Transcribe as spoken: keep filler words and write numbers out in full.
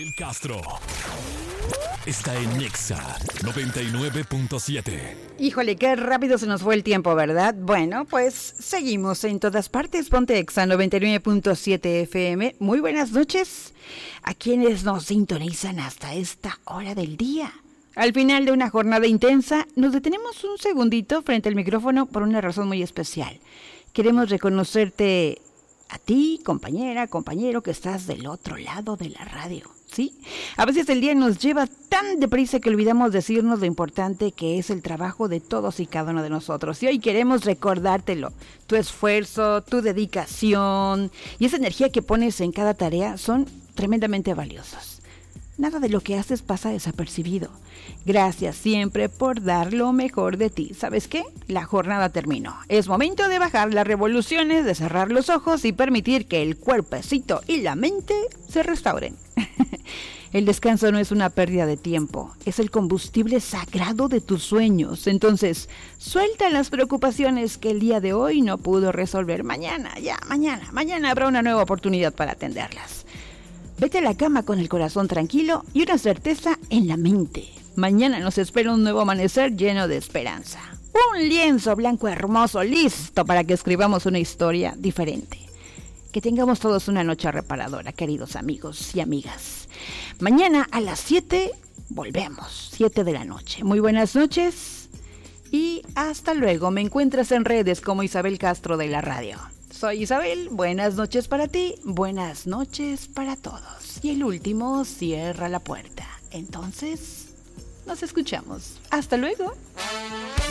El Castro está en Nexa noventa y nueve punto siete. Híjole, qué rápido se nos fue el tiempo, ¿verdad? Bueno, pues seguimos en todas partes. Ponte Exa noventa y nueve punto siete F M. Muy buenas noches a quienes nos sintonizan hasta esta hora del día. Al final de una jornada intensa, nos detenemos un segundito frente al micrófono por una razón muy especial. Queremos reconocerte a ti, compañera, compañero, que estás del otro lado de la radio, ¿sí? A veces el día nos lleva tan deprisa que olvidamos decirnos lo importante que es el trabajo de todos y cada uno de nosotros. Y hoy queremos recordártelo. Tu esfuerzo, tu dedicación y esa energía que pones en cada tarea son tremendamente valiosos. Nada de lo que haces pasa desapercibido. Gracias siempre por dar lo mejor de ti. ¿Sabes qué? La jornada terminó. Es momento de bajar las revoluciones, de cerrar los ojos y permitir que el cuerpecito y la mente se restauren. El descanso no es una pérdida de tiempo, es el combustible sagrado de tus sueños. Entonces, suelta las preocupaciones que el día de hoy no pudo resolver. Mañana, ya, mañana, mañana habrá una nueva oportunidad para atenderlas. Vete a la cama con el corazón tranquilo y una certeza en la mente. Mañana nos espera un nuevo amanecer lleno de esperanza. Un lienzo blanco hermoso, listo para que escribamos una historia diferente. Que tengamos todos una noche reparadora, queridos amigos y amigas. Mañana a las siete volvemos, siete de la noche. Muy buenas noches y hasta luego. Me encuentras en redes como Isabel Castro de la radio. Soy Isabel, buenas noches para ti, buenas noches para todos. Y el último cierra la puerta. Entonces, nos escuchamos. Hasta luego.